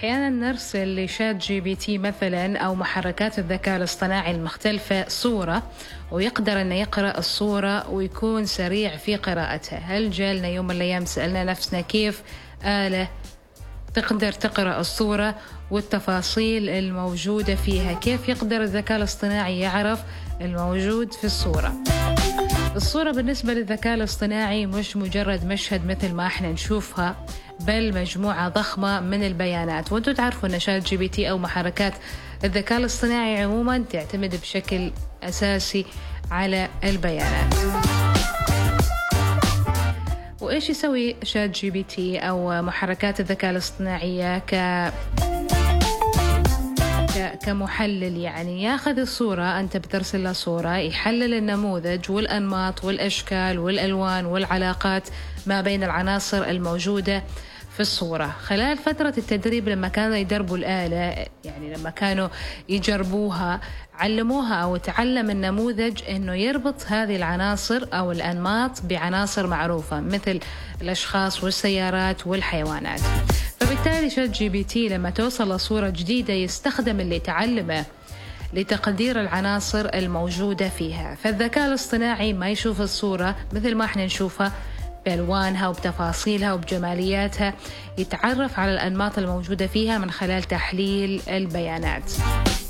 أحيانا نرسل لشات جي بي تي مثلا أو محركات الذكاء الاصطناعي المختلفة صورة، ويقدر أنه يقرأ الصورة ويكون سريع في قراءتها. هل جالنا يوم من الأيام سألنا نفسنا كيف آلة تقدر تقرأ الصورة والتفاصيل الموجودة فيها؟ كيف يقدر الذكاء الاصطناعي يعرف الموجود في الصورة؟ الصورة بالنسبة للذكاء الاصطناعي مش مجرد مشهد مثل ما احنا نشوفها، بل مجموعة ضخمة من البيانات. وانتوا تعرفوا ان شات جي بي تي او محركات الذكاء الاصطناعي عموما تعتمد بشكل اساسي على البيانات. وايش يسوي شات جي بي تي او محركات الذكاء الاصطناعية كمحلل؟ يعني ياخذ الصورة، أنت بترسل له صورة، يحلل النموذج والأنماط والأشكال والألوان والعلاقات ما بين العناصر الموجودة في الصورة. خلال فترة التدريب لما كانوا يدربوا الآلة، يعني لما كانوا يجربوها، علموها أو تعلم النموذج أنه يربط هذه العناصر أو الأنماط بعناصر معروفة مثل الأشخاص والسيارات والحيوانات. فبالتالي شات جي بي تي لما توصل صورة جديدة يستخدم اللي تعلمه لتقدير العناصر الموجودة فيها. فالذكاء الاصطناعي ما يشوف الصورة مثل ما احنا نشوفها بألوانها وبتفاصيلها وبجمالياتها، يتعرف على الأنماط الموجودة فيها من خلال تحليل البيانات.